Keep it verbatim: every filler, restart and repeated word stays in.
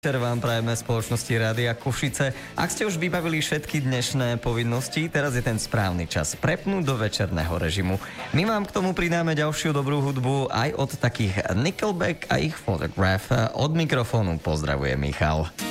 Večer vám prajeme spoločnosti Rádia Košice. Ak ste už vybavili všetky dnešné povinnosti, teraz je ten správny čas prepnúť do večerného režimu. My vám k tomu pridáme ďalšiu dobrú hudbu aj od takých Nickelback a ich Photograph. Od mikrofónu pozdravuje Michal.